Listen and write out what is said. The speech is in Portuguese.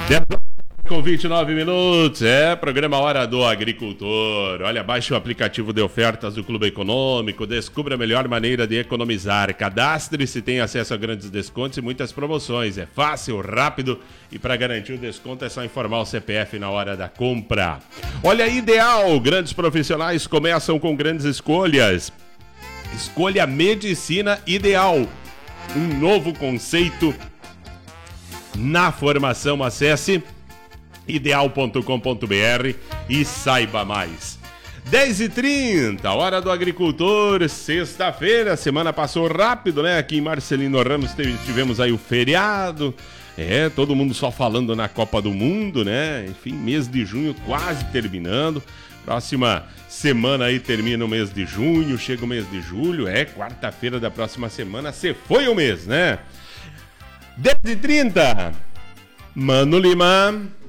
Com 29 minutos, programa Hora do Agricultor. Olha, baixe o aplicativo de ofertas do Clube Econômico, descubra a melhor maneira de economizar. Cadastre-se, tem acesso a grandes descontos e muitas promoções. É fácil, rápido e para garantir o desconto é só informar o CPF na hora da compra. Olha, Ideal, grandes profissionais começam com grandes escolhas. Escolha Medicina Ideal, um novo conceito na formação. Acesse ideal.com.br e saiba mais. 10h30, Hora do Agricultor, sexta-feira, semana passou rápido, né? Aqui em Marcelino Ramos tivemos aí o feriado, todo mundo só falando na Copa do Mundo, né? Enfim, mês de junho quase terminando, próxima semana aí termina o mês de junho, chega o mês de julho, quarta-feira da próxima semana, foi o mês, né? 10h30, Mano Lima.